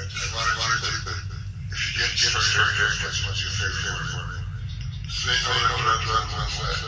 I wanted to, if you get started, what's your favorite for me? Say no to that one.